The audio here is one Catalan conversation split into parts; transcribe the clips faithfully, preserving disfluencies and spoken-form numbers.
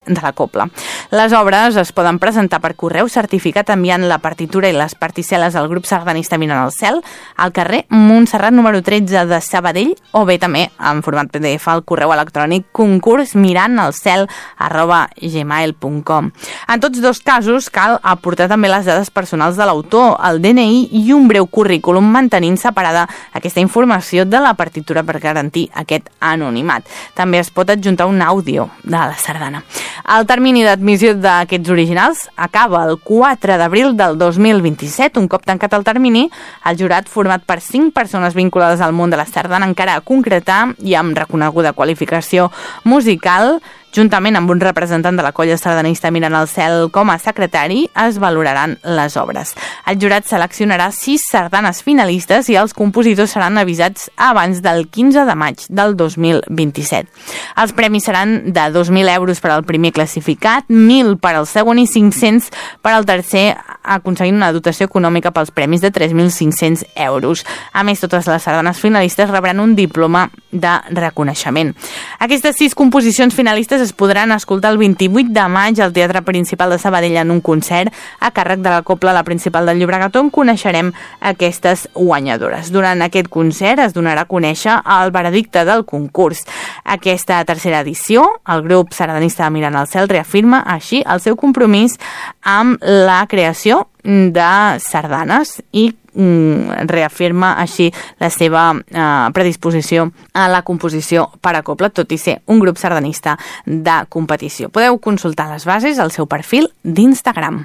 de la cobla. Les obres es poden presentar per correu certificat enviant la partitura i les particel·les al grup sardanista Mirant al Cel al carrer Montserrat número tretze de Sabadell, o bé també en format P D F al correu electrònic concurs mirant al cel arroba gmail punt com. En tots dos casos cal aportar també les dades personals de l'autor, el D N I i un breu currículum mantenint separada aquesta informació de la partitura per garantir aquest anonimat. També es pot adjuntar un àudio de la sardana. El termini d'admissió d'aquests originals acaba el quatre d'abril del dos mil vint-i-set. Un cop tancat el termini, el jurat, format per cinc persones vinculades al món de la sardana encara a concretar i amb reconeguda qualificació musical, juntament amb un representant de la colla sardanista Mirant al Cel com a secretari, es valoraran les obres. El jurat seleccionarà sis sardanes finalistes i els compositors seran avisats abans del quinze de maig del dos mil vint-i-set. Els premis seran de dos mil euros per al primer classificat, mil per al segon i cinc-cents per al tercer, aconseguint una dotació econòmica pels premis de tres mil cinc-cents euros. A més, totes les sardanes finalistes rebran un diploma de reconeixement. Aquestes sis composicions finalistes es podran escoltar el vint-i-vuit de maig al Teatre Principal de Sabadell en un concert a càrrec de la Cobla La Principal del Llobregat, on coneixerem aquestes guanyadores. Durant aquest concert es donarà a conèixer el veredicte del concurs. Aquesta tercera edició, el grup sardanista Mirant al Cel reafirma així el seu compromís amb la creació de sardanes i reafirma així la seva eh, predisposició a la composició per a cobla, tot i ser un grup sardanista de competició. Podeu consultar les bases al seu perfil d'Instagram.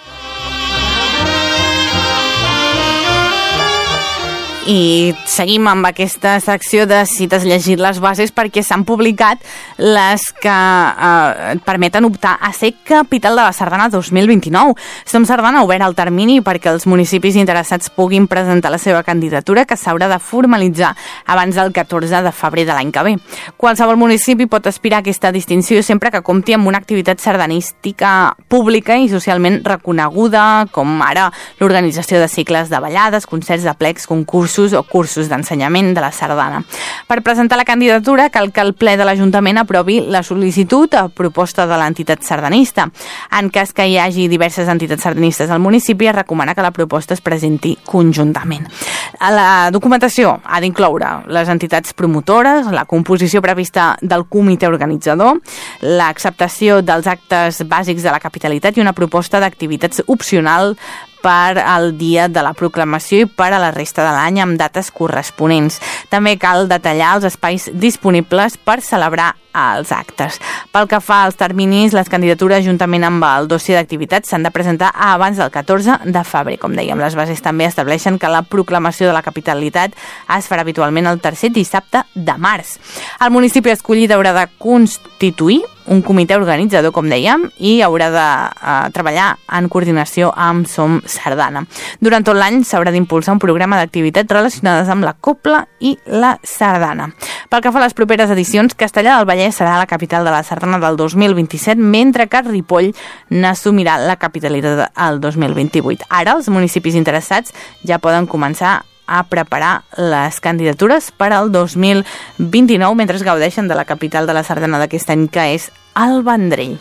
I seguim amb aquesta secció de cites llegir les bases perquè s'han publicat les que eh, permeten optar a ser capital de la Sardana dos mil vint-i-nou. Som Sardana ha obert el termini perquè els municipis interessats puguin presentar la seva candidatura, que s'haurà de formalitzar abans del catorze de febrer de l'any que ve. Qualsevol municipi pot aspirar a aquesta distinció sempre que compti amb una activitat sardanística pública i socialment reconeguda, com ara l'organització de cicles de ballades, concerts de plecs, concursos o cursos d'ensenyament de la sardana. Per presentar la candidatura cal que el ple de l'Ajuntament aprovi la sol·licitud a proposta de l'entitat sardanista. En cas que hi hagi diverses entitats sardanistes al municipi, es recomana que la proposta es presenti conjuntament. La documentació ha d'incloure les entitats promotores, la composició prevista del comitè organitzador, l'acceptació dels actes bàsics de la capitalitat i una proposta d'activitats opcional per al dia de la proclamació i per a la resta de l'any amb dates corresponents. També cal detallar els espais disponibles per celebrar els actes. Pel que fa als terminis, les candidatures juntament amb el dossier d'activitats s'han de presentar abans del catorze de febrer. Com dèiem, les bases també estableixen que la proclamació de la capitalitat es farà habitualment el tercer dissabte de març. El municipi escollit haurà de constituir un comitè organitzador, com dèiem, i haurà de eh, treballar en coordinació amb Som Sardana. Durant tot l'any s'haurà d'impulsar un programa d'activitats relacionades amb la cobla i la sardana. Pel que fa a les properes edicions, Castellar del Vallès serà la capital de la sardana del dos mil vint-i-set, mentre que Ripoll n'assumirà la capitalitat el dos mil vint-i-vuit. Ara, els municipis interessats ja poden començar a preparar les candidatures per al dos mil vint-i-nou mentre es gaudeixen de la capital de la sardana d'aquest any, que és el Vendrell.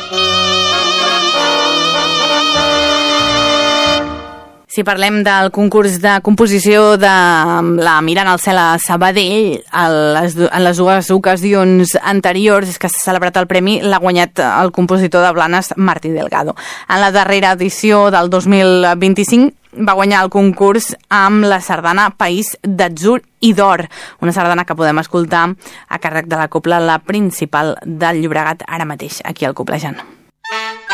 Si parlem del concurs de composició de la Mirant al Cel a Sabadell, en les dues ocasions anteriors que s'ha celebrat el premi, l'ha guanyat el compositor de Blanes, Martí Delgado. En la darrera edició del dos mil vint-i-cinc va guanyar el concurs amb la sardana País d'Atzur i d'Or, una sardana que podem escoltar a càrrec de la Cobla La Principal del Llobregat ara mateix, aquí al Coblejant.